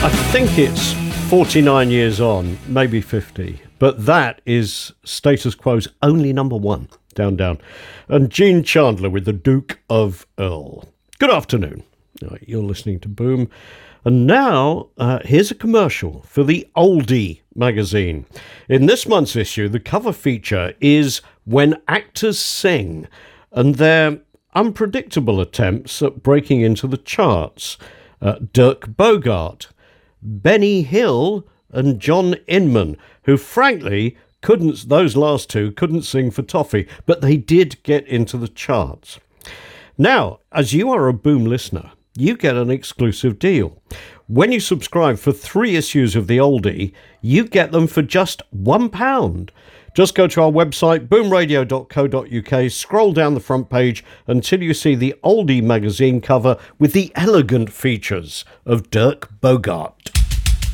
I think it's 49 years on, maybe 50, but that is Status Quo's only number one, Down Down. And Gene Chandler with the Duke of Earl. Good afternoon. You're listening to Boom. And now, here's a commercial for the Oldie magazine. In this month's issue, the cover feature is When Actors Sing, and their unpredictable attempts at breaking into the charts. Dirk Bogarde, Benny Hill and John Inman, who frankly those last two couldn't sing for toffee, but they did get into the charts. Now, as you are a Boom listener, you get an exclusive deal. When you subscribe for 3 issues of the Oldie, you get them for just £1. Just go to our website, boomradio.co.uk, scroll down the front page until you see the Oldie magazine cover with the elegant features of Dirk Bogarde.